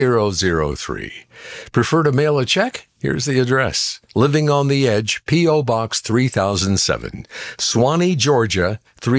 003. Prefer to mail a check? Here's the address. Living on the Edge, P.O. Box 3007, Swanee, Georgia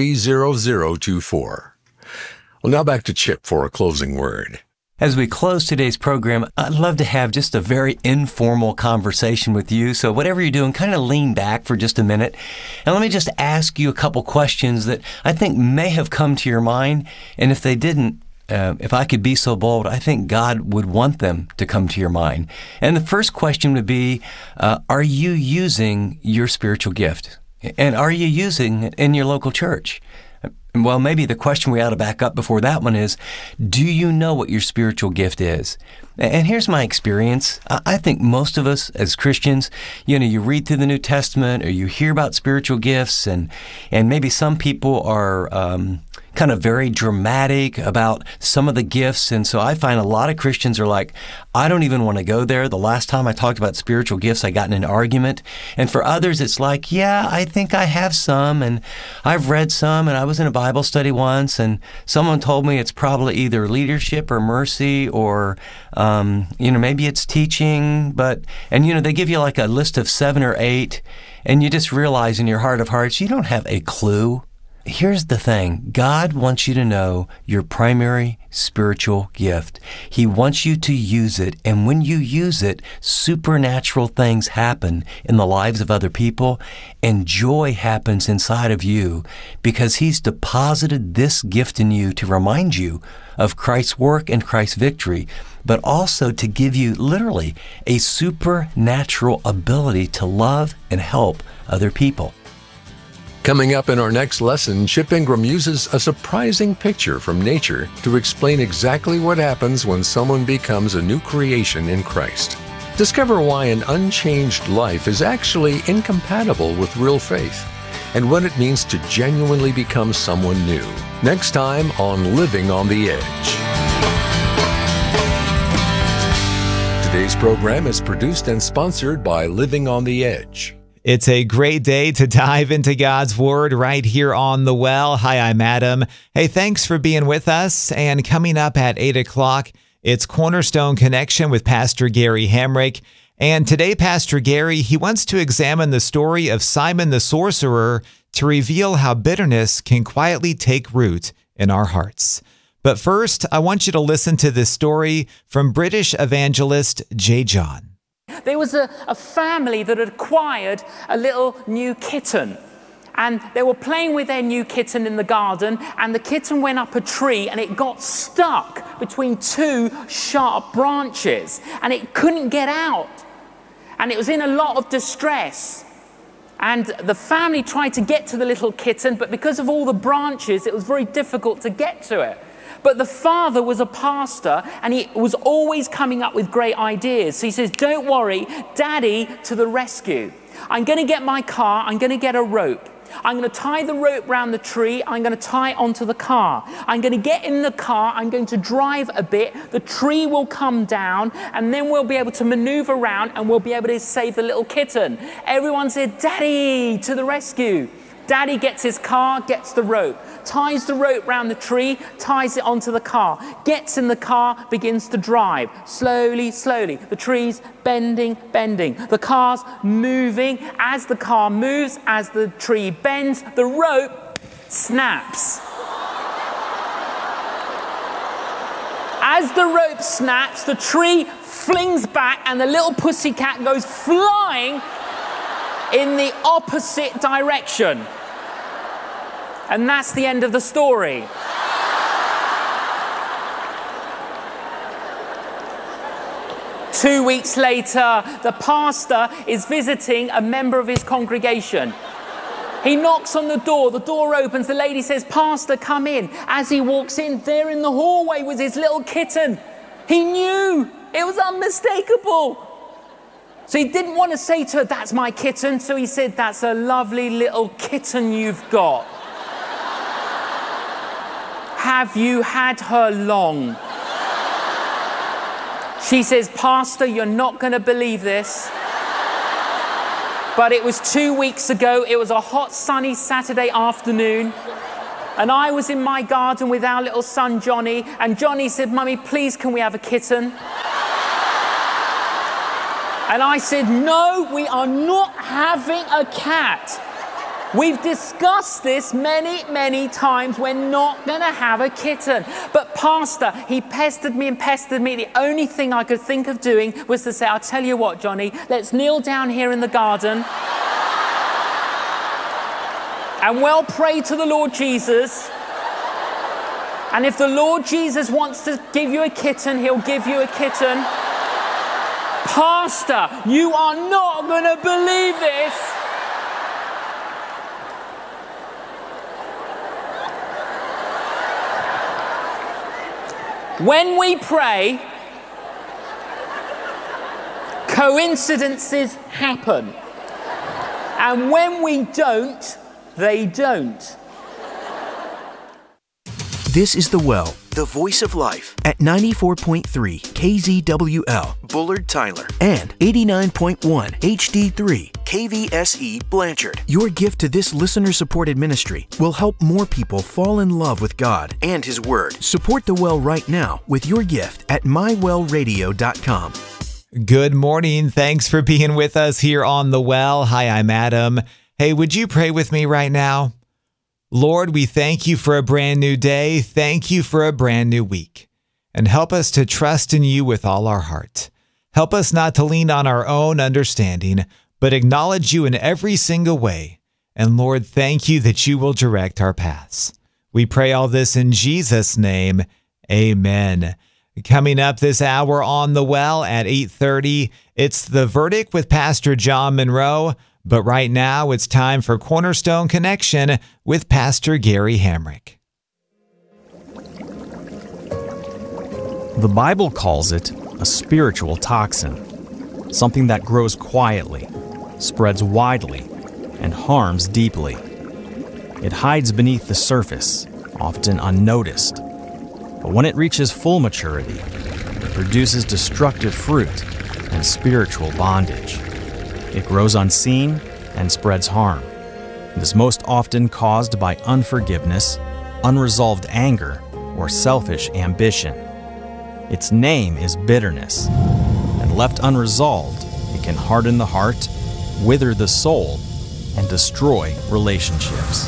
30024. Well, now back to Chip for a closing word. As we close today's program, I'd love to have just a very informal conversation with you. So whatever you're doing, kind of lean back for just a minute. And let me just ask you a couple questions that I think may have come to your mind. And if they didn't, if I could be so bold, I think God would want them to come to your mind. And the first question would be, are you using your spiritual gift? And are you using it in your local church? Well, maybe the question we ought to back up before that one is, do you know what your spiritual gift is? And here's my experience. I think most of us as Christians, you read through the New Testament or you hear about spiritual gifts, and maybe some people are kind of very dramatic about some of the gifts. And so I find a lot of Christians are like, I don't even want to go there. The last time I talked about spiritual gifts, I got in an argument. And for others, it's like, yeah, I think I have some, and I've read some, and I was in a Bible study once, and someone told me it's probably either leadership or mercy or, maybe it's teaching, and they give you like a list of 7 or 8, and you just realize in your heart of hearts, you don't have a clue. Here's the thing. God wants you to know your primary spiritual gift. He wants you to use it. And when you use it, supernatural things happen in the lives of other people, and joy happens inside of you because He's deposited this gift in you to remind you of Christ's work and Christ's victory, but also to give you literally a supernatural ability to love and help other people. Coming up in our next lesson, Chip Ingram uses a surprising picture from nature to explain exactly what happens when someone becomes a new creation in Christ. Discover why an unchanged life is actually incompatible with real faith, and what it means to genuinely become someone new. Next time on Living on the Edge. Today's program is produced and sponsored by Living on the Edge. It's a great day to dive into God's Word right here on The Well. Hi, I'm Adam. Hey, thanks for being with us. And coming up at 8 o'clock, it's Cornerstone Connection with Pastor Gary Hamrick. And today, Pastor Gary, he wants to examine the story of Simon the Sorcerer to reveal how bitterness can quietly take root in our hearts. But first, I want you to listen to this story from British evangelist J. John. There was a family that had acquired a little new kitten, and they were playing with their new kitten in the garden, and the kitten went up a tree and it got stuck between 2 sharp branches and it couldn't get out, and it was in a lot of distress. And the family tried to get to the little kitten, but because of all the branches it was very difficult to get to it. But the father was a pastor, and he was always coming up with great ideas. So he says, don't worry, Daddy to the rescue. I'm going to get my car, I'm going to get a rope. I'm going to tie the rope round the tree, I'm going to tie it onto the car. I'm going to get in the car, I'm going to drive a bit, the tree will come down, and then we'll be able to maneuver around and we'll be able to save the little kitten. Everyone said, Daddy to the rescue. Daddy gets his car, gets the rope, ties the rope round the tree, ties it onto the car, gets in the car, begins to drive. Slowly, slowly. The tree's bending, bending. The car's moving. As the car moves, as the tree bends, the rope snaps. As the rope snaps, the tree flings back and the little pussycat goes flying in the opposite direction. And that's the end of the story. Two weeks later, the pastor is visiting a member of his congregation. He knocks on the door opens, the lady says, Pastor, come in. As he walks in, there in the hallway was his little kitten. He knew, it was unmistakable. So he didn't want to say to her, that's my kitten. So he said, that's a lovely little kitten you've got. Have you had her long? She says, Pastor, you're not going to believe this, but it was 2 weeks ago. It was a hot, sunny Saturday afternoon. And I was in my garden with our little son, Johnny. And Johnny said, Mummy, please, can we have a kitten? And I said, no, we are not having a cat. We've discussed this many, many times. We're not going to have a kitten. But Pastor, he pestered me and pestered me. The only thing I could think of doing was to say, I'll tell you what, Johnny, let's kneel down here in the garden and well pray to the Lord Jesus. And if the Lord Jesus wants to give you a kitten, he'll give you a kitten. Pastor, you are not going to believe this. When we pray, coincidences happen. And when we don't, they don't. This is The Well, the voice of life, at 94.3 KZWL, Bullard, Tyler, and 89.1 HD3 KVSE, Blanchard. Your gift to this listener-supported ministry will help more people fall in love with God and His Word. Support The Well right now with your gift at mywellradio.com. Good morning. Thanks for being with us here on The Well. Hi, I'm Adam. Hey, would you pray with me right now? Lord, we thank you for a brand new day. Thank you for a brand new week. And help us to trust in you with all our heart. Help us not to lean on our own understanding, but acknowledge you in every single way. And Lord, thank you that you will direct our paths. We pray all this in Jesus' name. Amen. Coming up this hour on The Well at 8:30, it's The Verdict with Pastor John Monroe. But right now, it's time for Cornerstone Connection with Pastor Gary Hamrick. The Bible calls it a spiritual toxin, something that grows quietly, spreads widely, and harms deeply. It hides beneath the surface, often unnoticed. But when it reaches full maturity, it produces destructive fruit and spiritual bondage. It grows unseen and spreads harm. It is most often caused by unforgiveness, unresolved anger, or selfish ambition. Its name is bitterness, and left unresolved, it can harden the heart, wither the soul, and destroy relationships.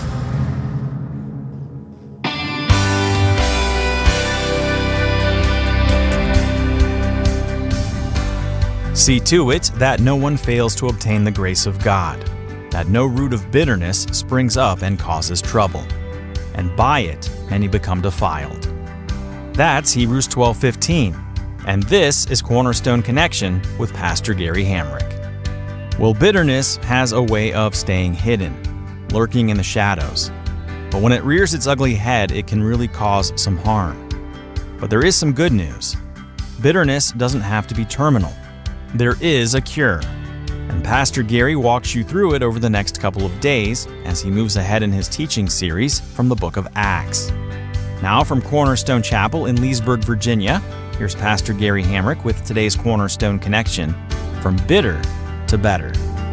See to it that no one fails to obtain the grace of God, that no root of bitterness springs up and causes trouble, and by it many become defiled. That's Hebrews 12:15, and this is Cornerstone Connection with Pastor Gary Hamrick. Well, bitterness has a way of staying hidden, lurking in the shadows. But when it rears its ugly head, it can really cause some harm. But there is some good news. Bitterness doesn't have to be terminal. There is a cure, and Pastor Gary walks you through it over the next couple of days as he moves ahead in his teaching series from the book of Acts. Now from Cornerstone Chapel in Leesburg, Virginia, here's Pastor Gary Hamrick with today's Cornerstone Connection, From Bitter to Better.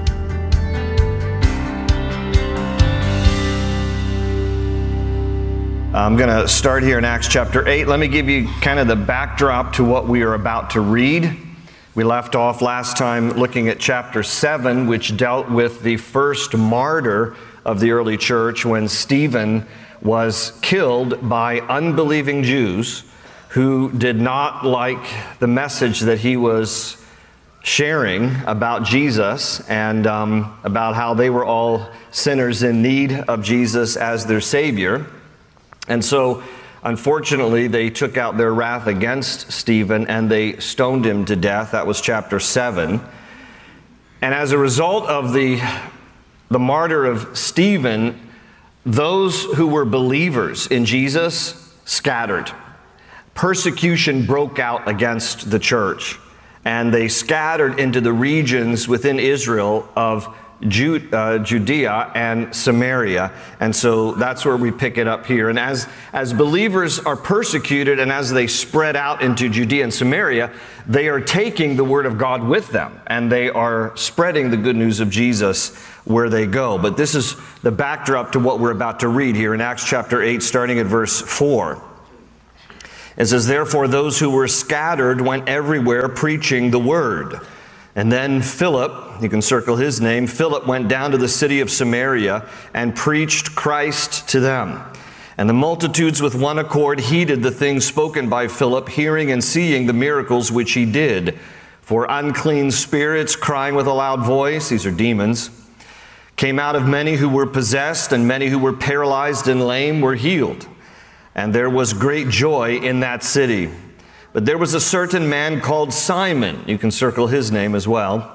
I'm going to start here in Acts chapter 8. Let me give you kind of the backdrop to what we are about to read. We left off last time looking at chapter 7, which dealt with the first martyr of the early church when Stephen was killed by unbelieving Jews who did not like the message that he was sharing about Jesus and about how they were all sinners in need of Jesus as their Savior. And so, unfortunately, they took out their wrath against Stephen and they stoned him to death. That was chapter 7. And as a result of the martyr of Stephen, those who were believers in Jesus scattered. Persecution broke out against the church, and they scattered into the regions within Israel of Judea and Samaria. And so that's where we pick it up here. And as believers are persecuted and as they spread out into Judea and Samaria, they are taking the word of God with them and they are spreading the good news of Jesus where they go. But this is the backdrop to what we're about to read here in Acts chapter 8, starting at verse 4. It says, "Therefore those who were scattered went everywhere preaching the word. And then Philip, you can circle his name, Philip went down to the city of Samaria and preached Christ to them. And the multitudes with one accord heeded the things spoken by Philip, hearing and seeing the miracles which he did. For unclean spirits, crying with a loud voice, these are demons, came out of many who were possessed, and many who were paralyzed and lame were healed. And there was great joy in that city. But there was a certain man called Simon, you can circle his name as well,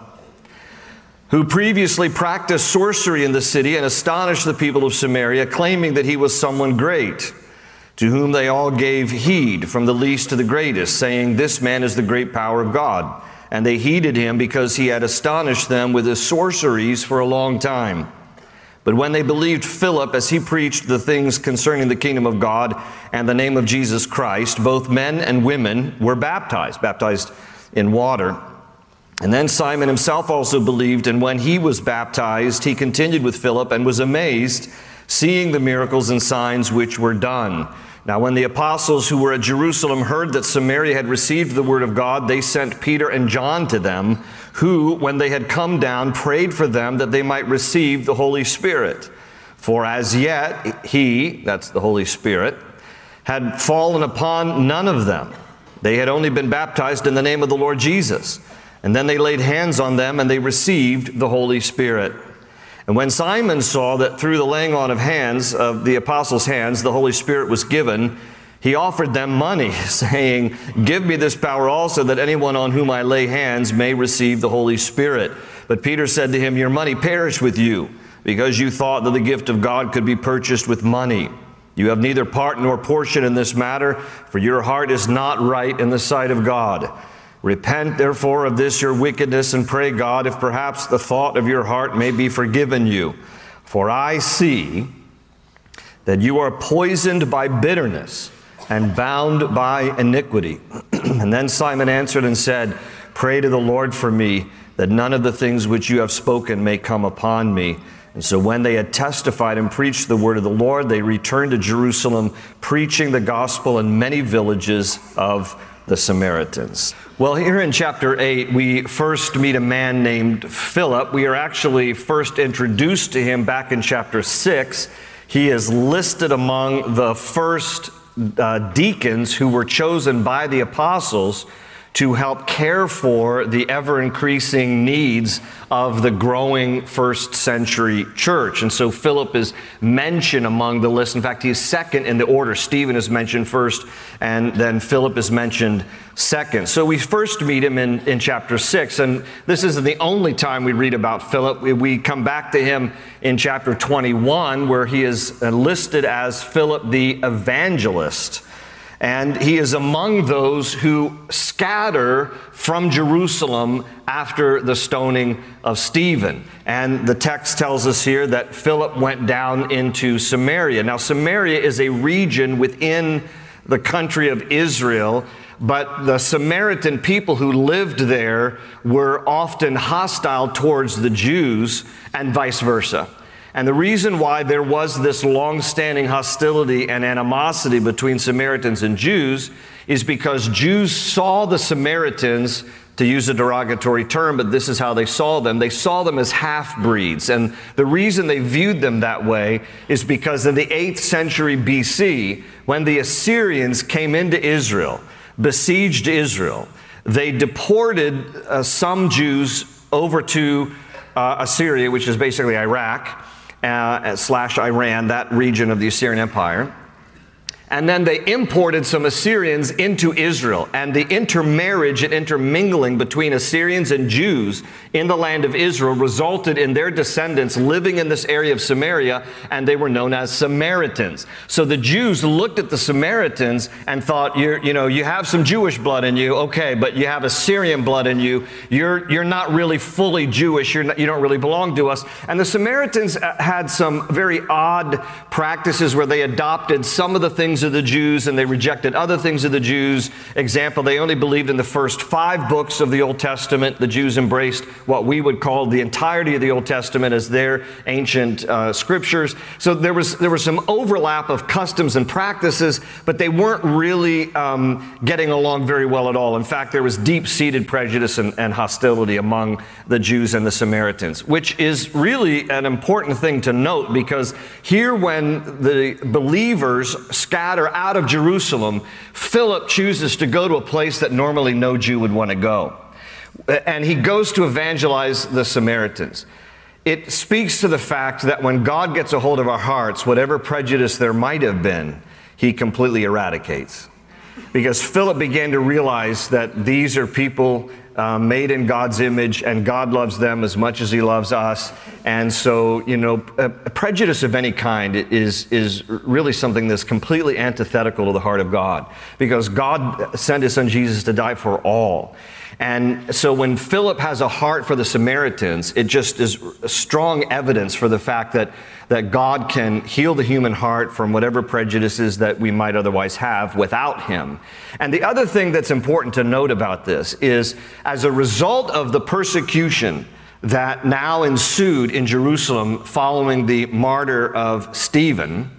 who previously practiced sorcery in the city and astonished the people of Samaria, claiming that he was someone great, to whom they all gave heed, from the least to the greatest, saying, "This man is the great power of God." And they heeded him because he had astonished them with his sorceries for a long time. But when they believed Philip as he preached the things concerning the kingdom of God and the name of Jesus Christ, both men and women were baptized in water. And then Simon himself also believed, and when he was baptized, he continued with Philip and was amazed, seeing the miracles and signs which were done. Now when the apostles who were at Jerusalem heard that Samaria had received the word of God, they sent Peter and John to them, who, when they had come down, prayed for them that they might receive the Holy Spirit. For as yet he, that's the Holy Spirit, had fallen upon none of them. They had only been baptized in the name of the Lord Jesus. And then they laid hands on them, and they received the Holy Spirit. And when Simon saw that through the laying on of hands, of the apostles' hands, the Holy Spirit was given, he offered them money, saying, "Give me this power also, that anyone on whom I lay hands may receive the Holy Spirit." But Peter said to him, "Your money perish with you, because you thought that the gift of God could be purchased with money. You have neither part nor portion in this matter, for your heart is not right in the sight of God. Repent therefore of this your wickedness, and pray God, if perhaps the thought of your heart may be forgiven you. For I see that you are poisoned by bitterness and bound by iniquity." And then Simon answered and said, "Pray to the Lord for me, that none of the things which you have spoken may come upon me." And so when they had testified and preached the word of the Lord, they returned to Jerusalem, preaching the gospel in many villages of the Samaritans. Well, here in chapter 8, we first meet a man named Philip. We are actually first introduced to him back in chapter 6. He is listed among the first deacons who were chosen by the apostles to help care for the ever-increasing needs of the growing first century church. And so Philip is mentioned among the list. In fact, he is second in the order. Stephen is mentioned first, and then Philip is mentioned second. So we first meet him in chapter 6, and this isn't the only time we read about Philip. We come back to him in chapter 21, where he is listed as Philip the evangelist. And he is among those who scatter from Jerusalem after the stoning of Stephen. And the text tells us here that Philip went down into Samaria. Now, Samaria is a region within the country of Israel, but the Samaritan people who lived there were often hostile towards the Jews and vice versa. And the reason why there was this long-standing hostility and animosity between Samaritans and Jews is because Jews saw the Samaritans, to use a derogatory term, but this is how they saw them. They saw them as half-breeds. And the reason they viewed them that way is because in the 8th century BC, when the Assyrians came into Israel, besieged Israel, they deported some Jews over to Assyria, which is basically Iraq, / Iran, that region of the Assyrian Empire. And then they imported some Assyrians into Israel. And the intermarriage and intermingling between Assyrians and Jews in the land of Israel resulted in their descendants living in this area of Samaria, and they were known as Samaritans. So the Jews looked at the Samaritans and thought, you have some Jewish blood in you, okay, but you have Assyrian blood in you. You're not really fully Jewish. You don't really belong to us. And the Samaritans had some very odd practices where they adopted some of the things things of the Jews and they rejected other things of the Jews. Example, they only believed in the first 5 books of the Old Testament. The Jews embraced what we would call the entirety of the Old Testament as their ancient scriptures. So there was some overlap of customs and practices, but they weren't really getting along very well at all. In fact, there was deep-seated prejudice and hostility among the Jews and the Samaritans, which is really an important thing to note, because here when the believers scatter out of Jerusalem, Philip chooses to go to a place that normally no Jew would want to go. And he goes to evangelize the Samaritans. It speaks to the fact that when God gets a hold of our hearts, whatever prejudice there might have been, he completely eradicates. Because Philip began to realize that these are people made in God's image, and God loves them as much as he loves us. And so, prejudice of any kind is really something that's completely antithetical to the heart of God, because God sent his son Jesus to die for all. And so when Philip has a heart for the Samaritans, it just is strong evidence for the fact that God can heal the human heart from whatever prejudices that we might otherwise have without him. And the other thing that's important to note about this is, as a result of the persecution that now ensued in Jerusalem following the martyr of Stephen,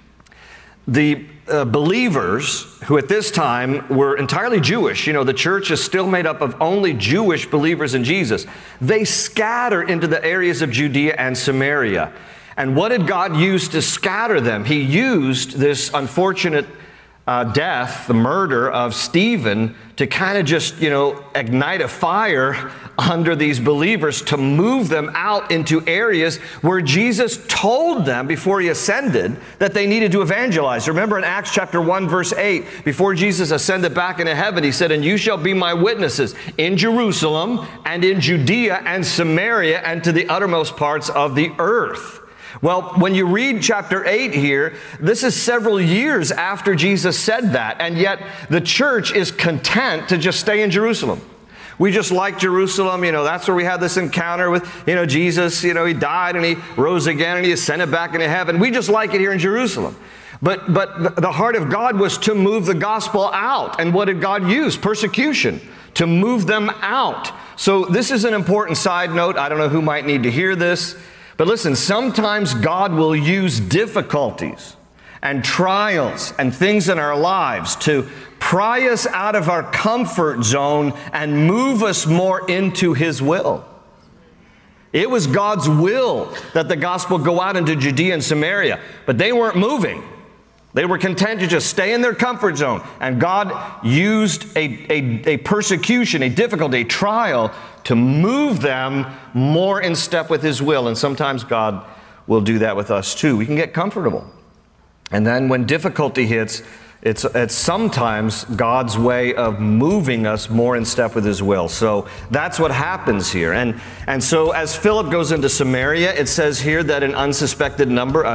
the believers, who at this time were entirely Jewish, the church is still made up of only Jewish believers in Jesus, they scatter into the areas of Judea and Samaria. And what did God use to scatter them? He used this unfortunate death, the murder of Stephen, to kind of just, ignite a fire under these believers to move them out into areas where Jesus told them before he ascended that they needed to evangelize. Remember in Acts chapter 1, verse 8, before Jesus ascended back into heaven, he said, "And you shall be my witnesses in Jerusalem and in Judea and Samaria and to the uttermost parts of the earth." Well, when you read chapter 8 here, this is several years after Jesus said that, and yet the church is content to just stay in Jerusalem. We just like Jerusalem, that's where we had this encounter with, Jesus, he died and he rose again and he ascended back into heaven. We just like it here in Jerusalem. But the heart of God was to move the gospel out. And what did God use? Persecution, to move them out. So this is an important side note. I don't know who might need to hear this. But listen, sometimes God will use difficulties and trials and things in our lives to pry us out of our comfort zone and move us more into his will. It was God's will that the gospel go out into Judea and Samaria, but they weren't moving. They were content to just stay in their comfort zone. And God used a persecution, a difficulty, a trial to move them more in step with his will. And sometimes God will do that with us too. We can get comfortable. And then when difficulty hits, it's sometimes God's way of moving us more in step with his will. So that's what happens here. And so as Philip goes into Samaria, it says here that an unspecified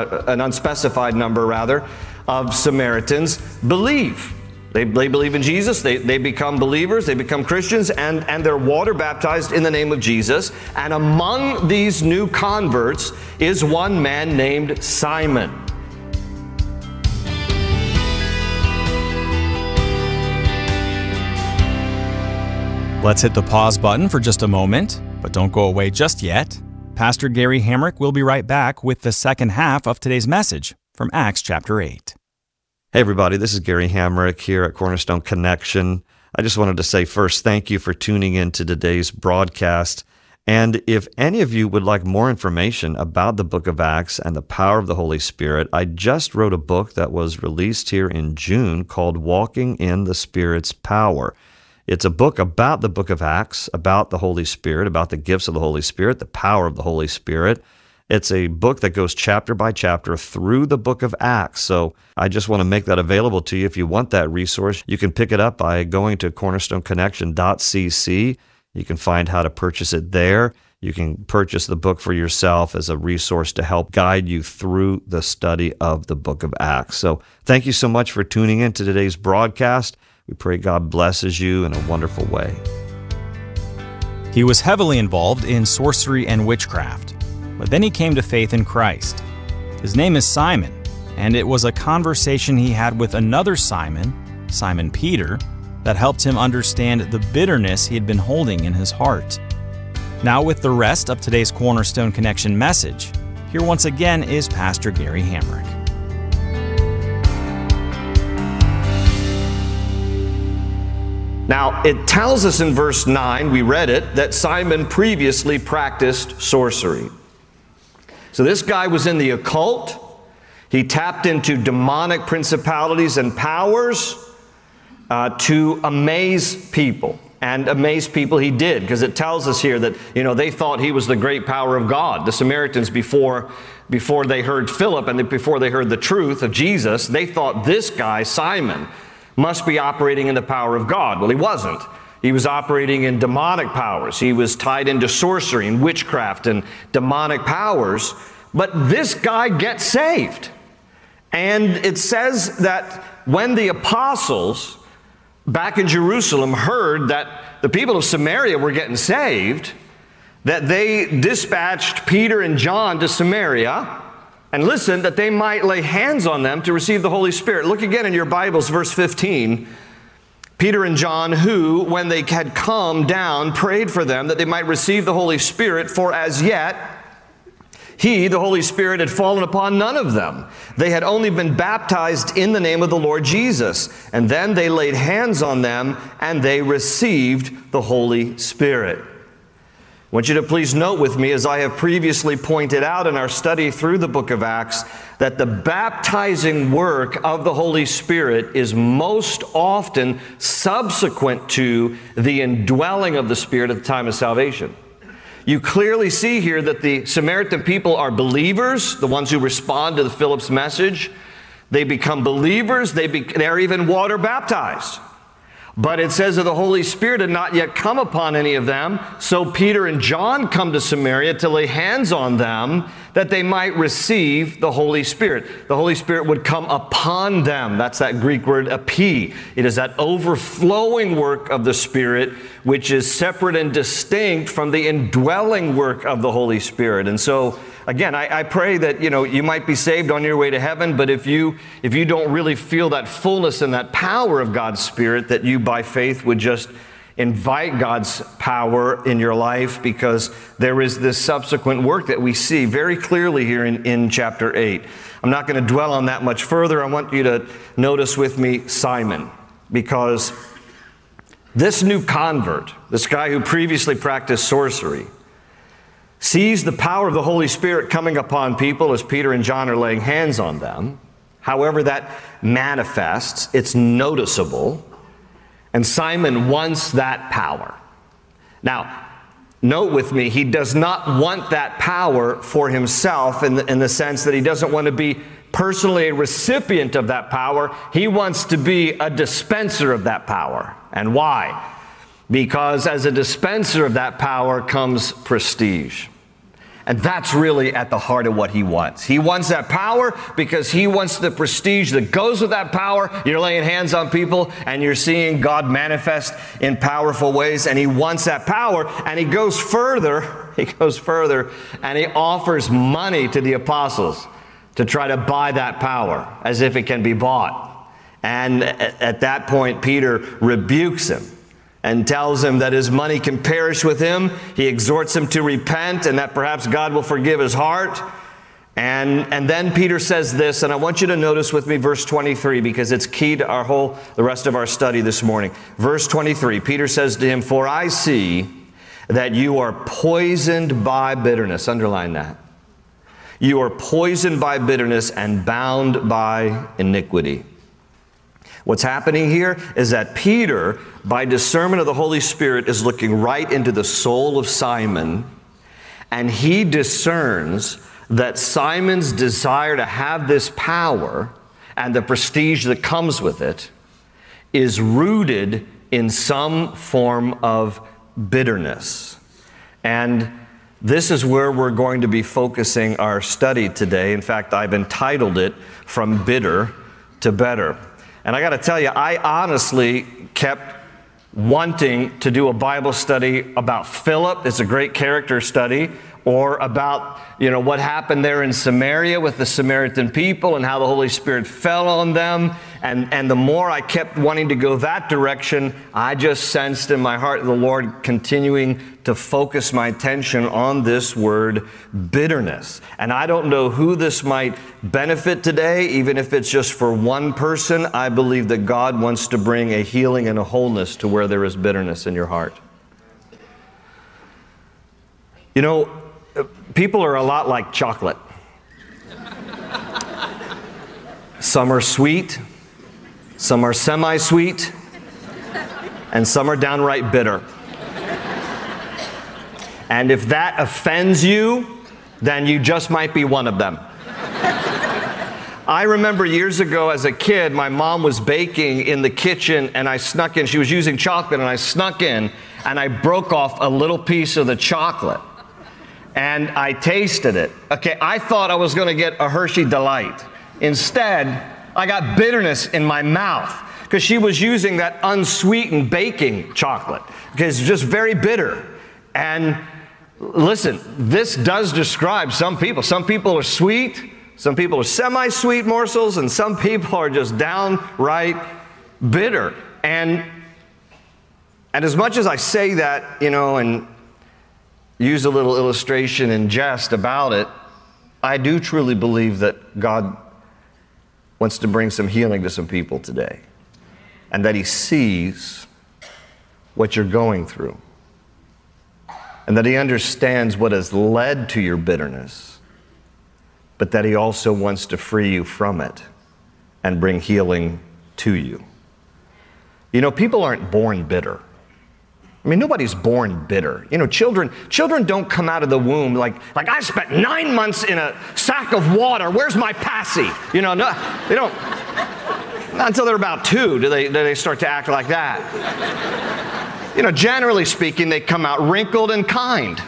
number of Samaritans believe. They believe in Jesus, they become believers, they become Christians, and they're water baptized in the name of Jesus. And among these new converts is one man named Simon. Let's hit the pause button for just a moment, but don't go away just yet. Pastor Gary Hamrick will be right back with the second half of today's message from Acts chapter 8. Hey everybody, this is Gary Hamrick here at Cornerstone Connection. I just wanted to say first, thank you for tuning in to today's broadcast. And if any of you would like more information about the book of Acts and the power of the Holy Spirit, I just wrote a book that was released here in June called Walking in the Spirit's Power. It's a book about the book of Acts, about the Holy Spirit, about the gifts of the Holy Spirit, the power of the Holy Spirit. It's a book that goes chapter by chapter through the book of Acts. So I just want to make that available to you. If you want that resource, you can pick it up by going to cornerstoneconnection.cc. You can find how to purchase it there. You can purchase the book for yourself as a resource to help guide you through the study of the book of Acts. So thank you so much for tuning in to today's broadcast. We pray God blesses you in a wonderful way. He was heavily involved in sorcery and witchcraft, but then he came to faith in Christ. His name is Simon, And it was a conversation he had with another Simon, Simon Peter, that helped him understand the bitterness he had been holding in his heart. Now, with the rest of today's Cornerstone Connection message, here once again is Pastor Gary Hamrick. Now, it tells us in verse 9, we read it, that Simon previously practiced sorcery. So this guy was in the occult. He tapped into demonic principalities and powers to amaze people. And amaze people he did, because it tells us here that, they thought he was the great power of God. The Samaritans, before they heard Philip and before they heard the truth of Jesus, they thought this guy, Simon, must be operating in the power of God. Well, he wasn't. He was operating in demonic powers. He was tied into sorcery and witchcraft and demonic powers. But this guy gets saved. And it says that when the apostles back in Jerusalem heard that the people of Samaria were getting saved, that they dispatched Peter and John to Samaria, and listen, that they might lay hands on them to receive the Holy Spirit. Look again in your Bibles, verse 15. Peter and John, who, when they had come down, prayed for them that they might receive the Holy Spirit, for as yet He, the Holy Spirit, had fallen upon none of them. They had only been baptized in the name of the Lord Jesus. And then they laid hands on them, and they received the Holy Spirit. I want you to please note with me, as I have previously pointed out in our study through the book of Acts, that the baptizing work of the Holy Spirit is most often subsequent to the indwelling of the Spirit at the time of salvation. You clearly see here that the Samaritan people are believers, the ones who respond to Philip's message. They become believers. They're even water baptized. But it says that the Holy Spirit had not yet come upon any of them. So Peter and John come to Samaria to lay hands on them that they might receive the Holy Spirit. The Holy Spirit would come upon them. That's that Greek word epi. It is that overflowing work of the Spirit, which is separate and distinct from the indwelling work of the Holy Spirit. And so, again, I pray that, you might be saved on your way to heaven, but if you don't really feel that fullness and that power of God's Spirit, that you by faith would just invite God's power in your life, because there is this subsequent work that we see very clearly here in chapter 8. I'm not going to dwell on that much further. I want you to notice with me Simon, because this new convert, this guy who previously practiced sorcery, sees the power of the Holy Spirit coming upon people as Peter and John are laying hands on them. However that manifests, it's noticeable. And Simon wants that power. Now, note with me, he does not want that power for himself in the sense that he doesn't want to be personally a recipient of that power. He wants to be a dispenser of that power. And why? Because as a dispenser of that power comes prestige. And that's really at the heart of what he wants. He wants that power because he wants the prestige that goes with that power. You're laying hands on people and you're seeing God manifest in powerful ways, and he wants that power. And he goes further. And he offers money to the apostles to try to buy that power as if it can be bought. And at that point, Peter rebukes him and tells him that his money can perish with him. He exhorts him to repent and that perhaps God will forgive his heart. And then Peter says this, and I want you to notice with me verse 23, because it's key to the rest of our study this morning. Verse 23, Peter says to him, "For I see that you are poisoned by bitterness." Underline that. "You are poisoned by bitterness and bound by iniquity." What's happening here is that Peter, by discernment of the Holy Spirit, is looking right into the soul of Simon, and he discerns that Simon's desire to have this power and the prestige that comes with it is rooted in some form of bitterness. And this is where we're going to be focusing our study today. In fact, I've entitled it "From Bitter to Better." And I got to tell you, I honestly kept wanting to do a Bible study about Philip. It's a great character study. or about, what happened there in Samaria with the Samaritan people and how the Holy Spirit fell on them. And the more I kept wanting to go that direction, I just sensed in my heart the Lord continuing to focus my attention on this word, bitterness. And I don't know who this might benefit today, even if it's just for one person. I believe that God wants to bring a healing and a wholeness to where there is bitterness in your heart. People are a lot like chocolate. Some are sweet, some are semi-sweet, and some are downright bitter. And if that offends you, then you just might be one of them. I remember years ago as a kid, my mom was baking in the kitchen and I snuck in. She was using chocolate and I snuck in and I broke off a little piece of the chocolate. And I tasted it. Okay, I thought I was going to get a Hershey Delight. Instead, I got bitterness in my mouth because she was using that unsweetened baking chocolate because it's just very bitter. And listen, this does describe some people. Some people are sweet, some people are semi-sweet morsels, and some people are just downright bitter. And as much as I say that, and use a little illustration and jest about it, I do truly believe that God wants to bring some healing to some people today, and that He sees what you're going through, and that He understands what has led to your bitterness, but that He also wants to free you from it and bring healing to you. People aren't born bitter. I mean, nobody's born bitter. Children don't come out of the womb like I spent 9 months in a sack of water. Where's my passy? No, they don't. Not until they're about 2 do they start to act like that. Generally speaking, they come out wrinkled and kind.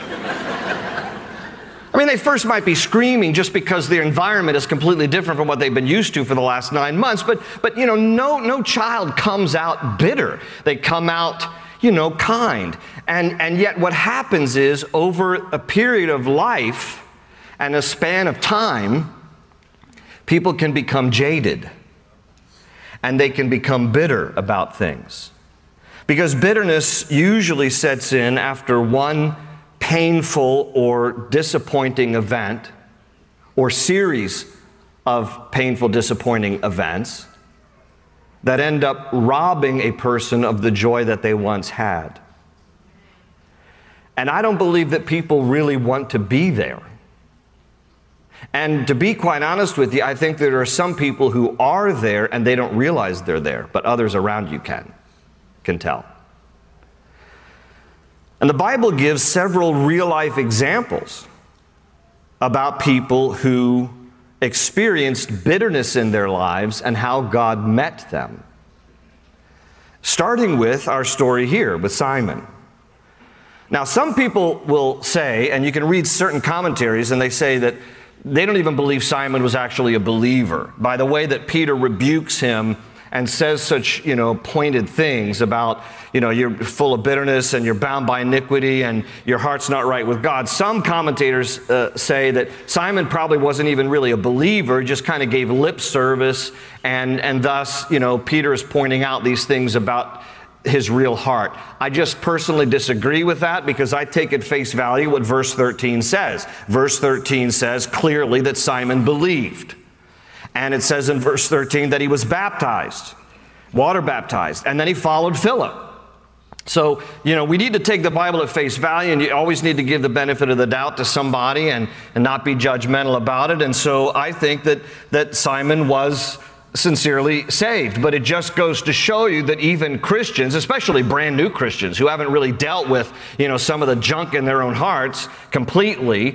I mean, they first might be screaming just because their environment is completely different from what they've been used to for the last 9 months. But no child comes out bitter. They come out kind. And yet what happens is over a period of life and a span of time, people can become jaded and they can become bitter about things. Because bitterness usually sets in after one painful or disappointing event or series of painful, disappointing events that end up robbing a person of the joy that they once had. And I don't believe that people really want to be there. And to be quite honest with you, I think there are some people who are there and they don't realize they're there, but others around you can tell. And the Bible gives several real-life examples about people who experienced bitterness in their lives and how God met them. Starting with our story here with Simon. Now, some people will say, and you can read certain commentaries, and they say that they don't even believe Simon was actually a believer by the way that Peter rebukes him and says such, pointed things about, you're full of bitterness and you're bound by iniquity and your heart's not right with God. Some commentators say that Simon probably wasn't even really a believer, just kind of gave lip service, and thus, Peter is pointing out these things about his real heart. I just personally disagree with that because I take at face value what verse 13 says. Verse 13 says clearly that Simon believed. And it says in verse 13 that he was baptized, water baptized, and then he followed Philip. So, we need to take the Bible at face value, and you always need to give the benefit of the doubt to somebody and not be judgmental about it. And so I think that Simon was sincerely saved. But it just goes to show you that even Christians, especially brand new Christians who haven't really dealt with, some of the junk in their own hearts completely,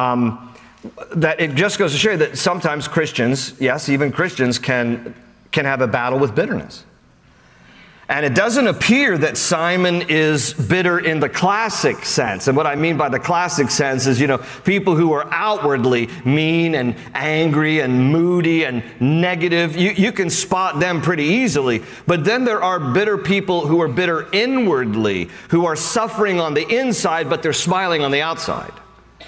that it just goes to show you that sometimes Christians, yes, even Christians can have a battle with bitterness. And it doesn't appear that Simon is bitter in the classic sense. And what I mean by the classic sense is, people who are outwardly mean and angry and moody and negative. You can spot them pretty easily. But then there are bitter people who are bitter inwardly, who are suffering on the inside, but they're smiling on the outside.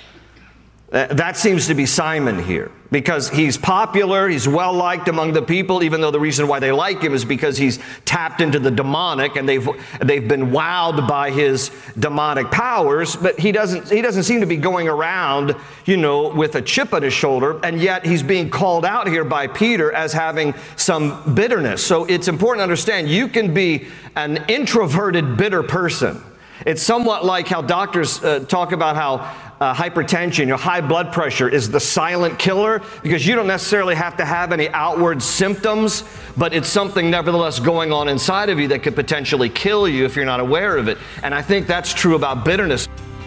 That seems to be Simon here, because he's popular, he's well-liked among the people, even though the reason why they like him is because he's tapped into the demonic and they've been wowed by his demonic powers, but he doesn't seem to be going around, with a chip on his shoulder, and yet he's being called out here by Peter as having some bitterness. So it's important to understand you can be an introverted, bitter person. It's somewhat like how doctors talk about how hypertension, high blood pressure is the silent killer, because you don't necessarily have to have any outward symptoms, but it's something nevertheless going on inside of you that could potentially kill you if you're not aware of it. And I think that's true about bitterness.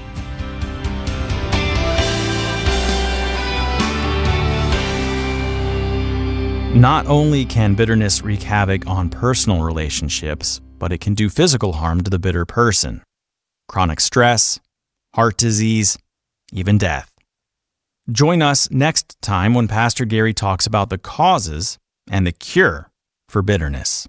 Not only can bitterness wreak havoc on personal relationships, but it can do physical harm to the bitter person. Chronic stress, heart disease, even death. Join us next time when Pastor Gary talks about the causes and the cure for bitterness.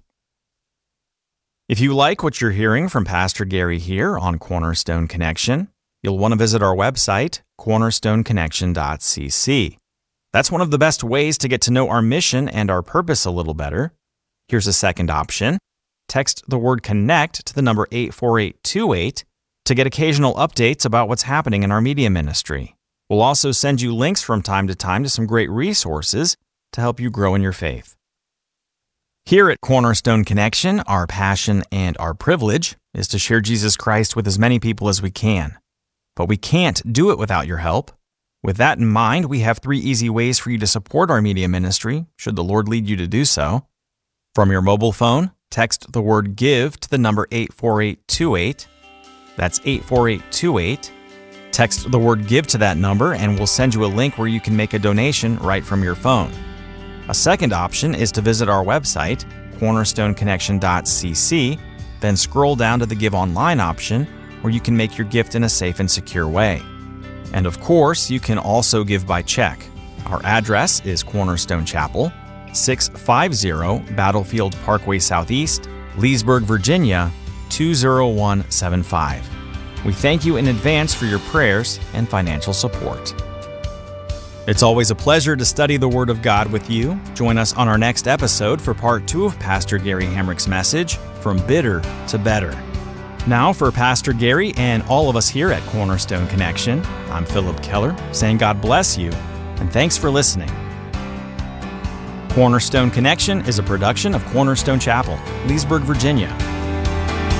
If you like what you're hearing from Pastor Gary here on Cornerstone Connection, you'll want to visit our website, cornerstoneconnection.cc. That's one of the best ways to get to know our mission and our purpose a little better. Here's a second option. Text the word CONNECT to the number 84828 to get occasional updates about what's happening in our media ministry. We'll also send you links from time to time to some great resources to help you grow in your faith. Here at Cornerstone Connection, our passion and our privilege is to share Jesus Christ with as many people as we can. But we can't do it without your help. With that in mind, we have 3 easy ways for you to support our media ministry, should the Lord lead you to do so. From your mobile phone, text the word GIVE to the number 84828. That's 84828. Text the word GIVE to that number and we'll send you a link where you can make a donation right from your phone. A second option is to visit our website, cornerstoneconnection.cc, then scroll down to the Give Online option where you can make your gift in a safe and secure way. And of course, you can also give by check. Our address is Cornerstone Chapel, 650 Battlefield Parkway Southeast, Leesburg, Virginia, 20175. We thank you in advance for your prayers and financial support. It's always a pleasure to study the Word of God with you. Join us on our next episode for part 2 of Pastor Gary Hamrick's message, From Bitter to Better. Now for Pastor Gary and all of us here at Cornerstone Connection, I'm Philip Keller, saying God bless you and thanks for listening. Cornerstone Connection is a production of Cornerstone Chapel, Leesburg, Virginia.